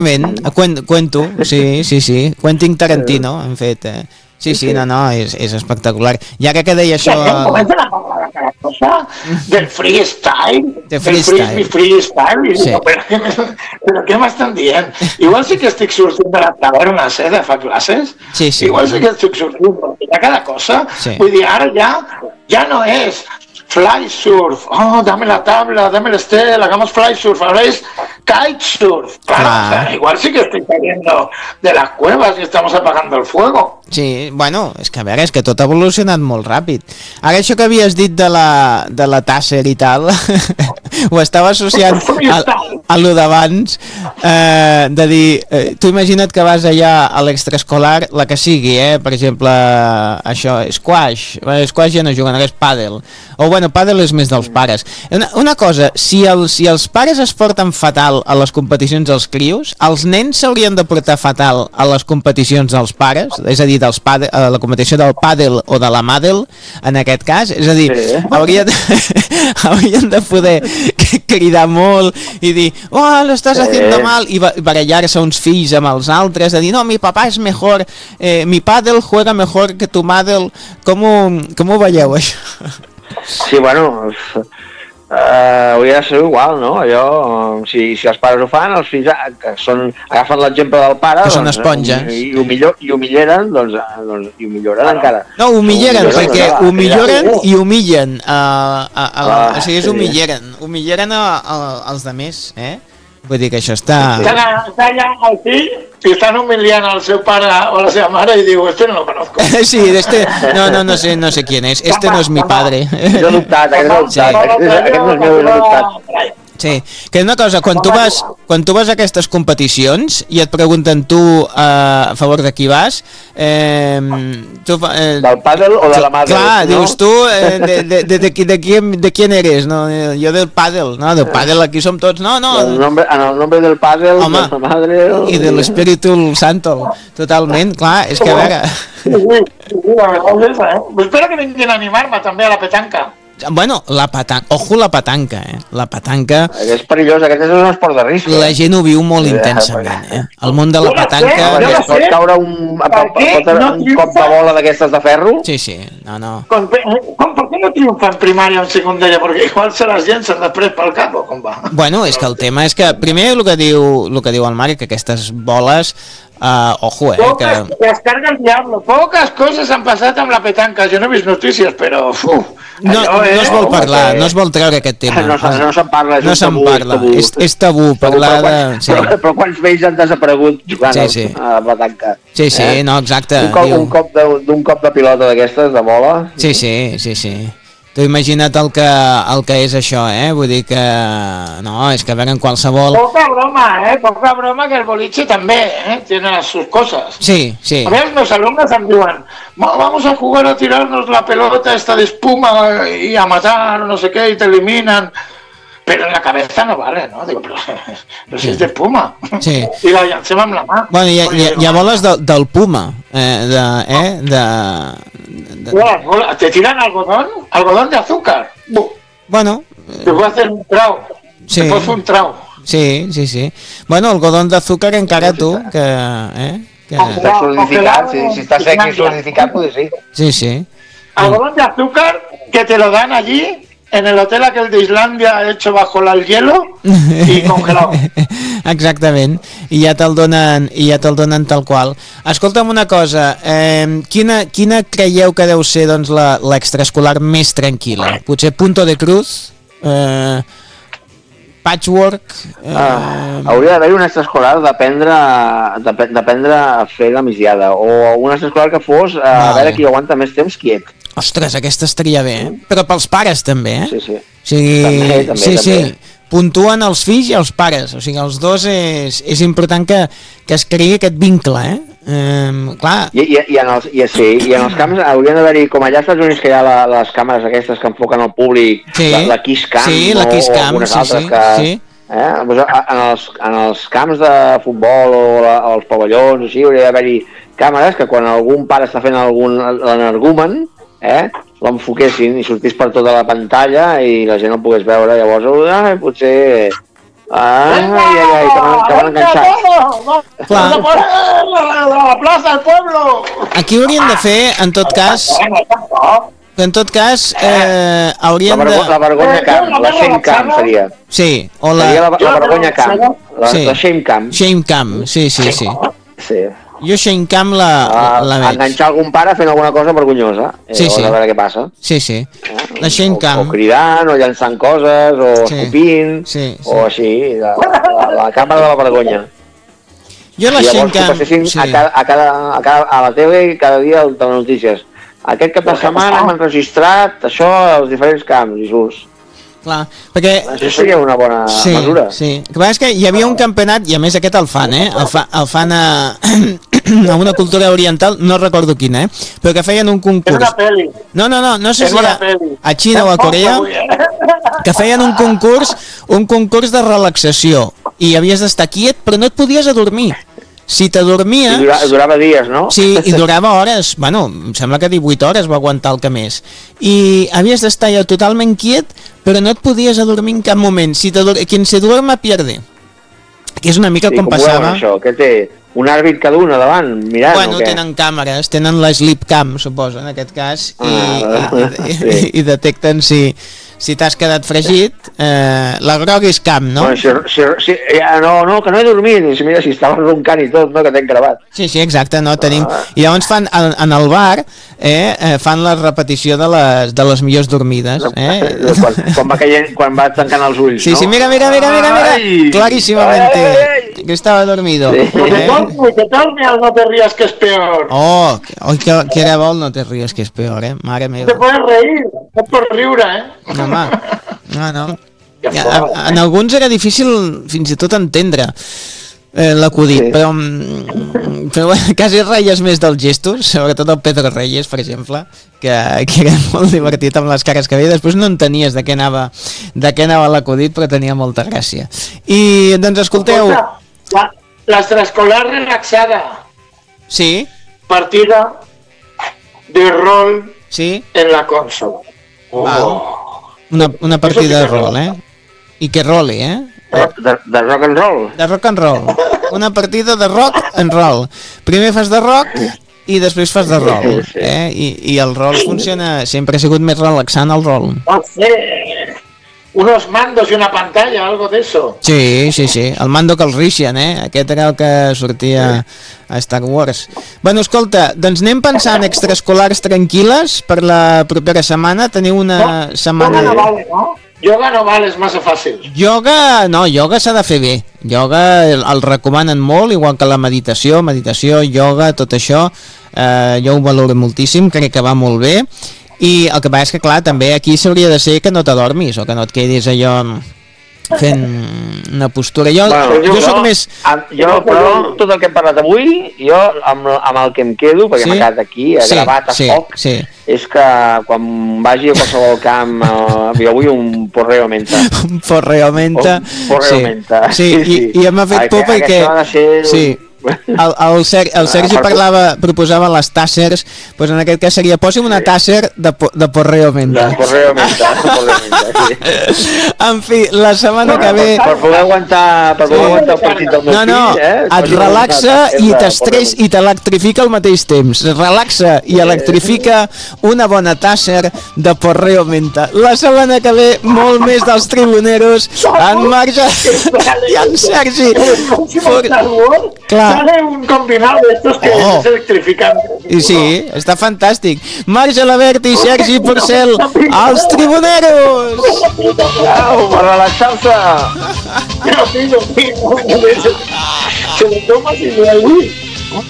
Ben, cuento, sí. Quentin Tarantino, han fet. Sí, no, és espectacular. Ja que deia això... Comencen a parlar de cada cosa, del freestyle, del freestyle. Sí. Però què m'estan dient? Igual sí que estic sortint de la taverna, de fa classes. Sí. Igual sí que estic sortint de cada cosa. Sí. Vull dir, ara ja no és fly surf, dame la tabla, dame el estel, hagamos fly surf, ahora es kitesurf. Claro, o sea, igual sí que estoy saliendo de las cuevas y estamos apagando el fuego. Sí, bueno, és que a veure, és que tot ha evolucionat molt ràpid. Ara això que havies dit de la Tasser i tal, ho estava associant a lo d'abans, de dir, tu imagina't que vas allà a l'extraescolar, la que sigui, per exemple, això, squash ja no juguen, ara és pàdel, o bueno, pàdel és més dels pares. Una cosa, si els pares es porten fatal a les competicions dels crios, els nens s'haurien de portar fatal a les competicions dels pares, és a dir, a la competició del pàdel o de la màdel, en aquest cas, és a dir, haurien de poder cridar molt i dir, lo estàs haciendo mal, i barallar-se uns fills amb els altres, de dir, no, mi papà és mejor, mi pàdel juega mejor que tu màdel. Com ho veieu, això? Sí, bueno, hauria de ser igual, no? Allò, si els pares ho fan, els fills agafen l'exemple del pare, que són esponges, i ho milleren, doncs i ho milloren encara. No, ho milleren, perquè ho milloren i humillen, o sigui, humilleren als altres, Vull dir que això està... Està allà el fill i estan humiliant al seu pare o la seva mare i diu, este no lo conozco. Sí, no sé quién es, este no es mi padre. Jo he adoptat, aquest no és meu, he adoptat. Sí, que una cosa, quan tu vas a aquestes competicions i et pregunten tu a favor de qui vas, del pàdel o de la màdel? Clar, dius tu, de quién eres? No, jo del pàdel, no, del pàdel aquí som tots, no. En el nombre del pàdel, home, de la madre... I de l'Espíritu Santo, totalment, clar, és que a veure... Sí, la verdad es esa, Espero que vinguin a animar-me també a la petanca. Bueno, la petanca, ojo la petanca, La petanca... És perillós, aquest és un esport de risc. La gent ho viu molt intensament, El món de la petanca... Pot caure un cop de bola d'aquestes de ferro? Sí, no. ¿Por qué no triunfa en primària o en secundària? Perquè igual se les llencen després pel cap, o com va? Bueno, és que el tema és que, primer, el que diu el Marc, que aquestes boles... ojo, que descarga el diablo. Pocas coses han passat amb la petanca. Jo no he vist notícies, però... No es vol parlar, no es vol treure aquest tema. No se'n parla, és tabú parlar de... Però quants vells han desaparegut jugant a la petanca? Sí, no, exacte. Un cop de pilota d'aquestes, de bola? Sí. Tu imagina't el que és això, Vull dir que... No, és que a veure en qualsevol... Poca broma que el boliche també, tiene sus cosas. Sí. A veure, los alumnos em diuen, vamos a jugar a tirarnos la pelota esta de espuma y a matar, no sé qué, y te eliminan. Pero en la cabeza no vale, ¿no? Digo, pero si es de espuma. Sí. I la llancem amb la mà. Bueno, hi ha boles del puma, ¿Te tiran algodón de azúcar? Bueno... Te puedo hacer un trau. Sí. Te puedo hacer un trau. Sí. Bueno, algodón d'azúcar encara tu, que... Està solidificat, si està sec i solidificat, pues sí. Sí. Algodón de azúcar que te lo dan allí en el hotel aquel de Islandia hecho bajo el hielo y congelado. Exactament, i ja te'l donen tal qual. Escolta'm una cosa, quina creieu que deu ser doncs, l'extraescolar més tranquil·la? Potser Punto de Cruz? Patchwork? Hauria d'haver un extraescolar d'aprendre a fer la misiada, o un extraescolar que fos a veure qui aguanta més temps quiet. Ostres, aquesta estaria bé, però pels pares també, Sí. Sí. Puntuen els fills i els pares, o sigui, els dos és important que es creï aquest vincle, clar. I en els camps haurien d'haver-hi, com allà als Estats Units que hi ha les càmeres aquestes que enfoquen al públic, la Kiss Cam, la Kiss Cam, o algunes altres que... En els camps de futbol o els pavellons, així, hauria d'haver-hi càmeres que quan algun pare està fent algun energumen, l'enfoquessin i sortís per tota la pantalla i la gent el pogués veure. Llavors potser Ai, que van enganxats. Clar. La plaça del pueblo! Aquí haurien de fer, en tot cas, haurien de... La vergonya camp, la shame camp seria. Sí, o Seria la... la vergonya camp, Sí. la shame camp. Shame Cam, sí. Sí. Jo Shame Cam la veig. Enganxar algun pare fent alguna cosa vergonyosa. Sí. O a veure què passa. Sí. La Shame O Cam. cridant, o llançant coses, o Sí. escopint, Sí. o així, la càmera de la vergonya. Jo la I Shame llavors que Cam... passessin Sí. a la tele cada dia el telenotícies. Aquest cap de setmana hem enregistrat això als diferents camps, Jesús. Clar, perquè... Això seria una bona mesura. Sí. El que passa és que hi havia un campionat, i a més aquest el fan, el fan a una cultura oriental, no recordo quina, però que feien un És concurs. una pel·li. No sé És si una era pel·li. a Xina o a Corea, que feien un concurs de relaxació, i havies d'estar quiet, però no et podies adormir. Si t'adormies... I durava dies, no? Sí, i durava hores, bueno, em sembla que 18 hores va aguantar el que més. I havies d'estar ja totalment quiet, però no et podies adormir en cap moment. Quien se duerma pierde. Que és una mica com passava... Això? Què té? Un àrbit cada una davant, mirant Bueno, o què? tenen càmeres, tenen la sleep cam, suposo, en aquest cas, sí. i detecten si t'has quedat fregit. La grog és cam, no? Bueno, no, que no he dormit. Mira, si estava roncant i tot, no, que t'he gravat. Sí, exacte, no, tenim... I llavors fan, en el bar, fan la repetició de les millors dormides. Quan va tancant els ulls, Sí, no? sí, mira, clarísimamente, que estaba dormido. Sí. Que torni al No te rías que es peor. Oh, que era bo el No te ríes que és peor, mare Te meva. puedes reír, no pots riure, No, home, no. En alguns era difícil fins i tot entendre l'acudit, Sí. però bueno, quasi reies més dels gestos, sobretot el Pedro Reyes, per exemple, que era molt divertit amb les cares que veia. Després no entenies de què anava l'acudit, però tenia molta gràcia. I doncs escolteu... L'extraescolar relaxada, Sí, partida de rol sí, en la consola. una partida de rol, I que roli, De rock and roll. De rock and roll. Una partida de rock and roll. Primer fas de rock i després fas de roll. I el rol funciona... Sempre ha sigut més relaxant el rol. No sé, unos mandos y una pantalla, algo de eso. Sí. El Mando Calrissian, Aquest era el que sortia a Star Wars. Bueno, escolta, doncs anem pensant extraescolars tranquil·les per la propera setmana. Teniu una setmana... Yoga no vale, ¿no? Yoga no vale, es massa fàcil. Yoga s'ha de fer bé. Yoga el recomanen molt, igual que la meditació, yoga, tot això. Jo ho valoro moltíssim, crec que va molt bé. I el que passa és que, clar, també aquí s'hauria de ser que no t'adormis o que no et quedis allò fent una postura. Jo soc més... Però tot el que hem parlat avui, jo amb el que em quedo, perquè m'ha quedat aquí, gravat a foc, és que quan vagi a qualsevol camp, jo vull un porreo menta. Un porreo menta. Sí, i m'ha fet por perquè... Sí. El Sergi proposava les tàssers, doncs en aquest cas seria posi'm una tàsser de porreo menta. De porreo menta, sí. En fi, la setmana que ve... Per poder aguantar el partit del meu fill, et relaxa i t'estrès i t'electrifica al mateix temps. Relaxa i electrifica una bona tàsser de porreo menta. La setmana que ve, molt més dels tribuneros, en Marge i en Sergi. Clar. Sale un combinado de estos que es electrificante. I sí, està fantàstic. Marge Labert i Sergi Porcel, els tribuneros! Au, per relaxar-se! Pero, tío, se lo tomas y de ahí.